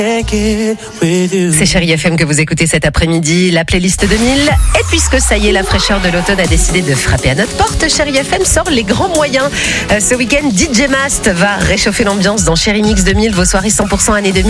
C'est Chérie FM que vous écoutez cet après-midi, la playlist 2000. Et puisque ça y est, la fraîcheur de l'automne a décidé de frapper à notre porte, Chérie FM sort les grands moyens. Ce week-end, DJ Mast va réchauffer l'ambiance dans Chérie Mix 2000, vos soirées 100% année 2000.